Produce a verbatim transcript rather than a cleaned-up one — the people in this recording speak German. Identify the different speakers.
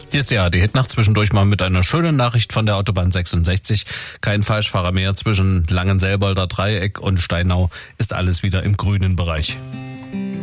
Speaker 1: Hier ist die A R D-Hitnacht, zwischendurch mal mit einer schönen Nachricht von der Autobahn sechsundsechzig. Kein Falschfahrer mehr zwischen Langenselbolder Dreieck und Steinau, ist alles wieder im grünen Bereich.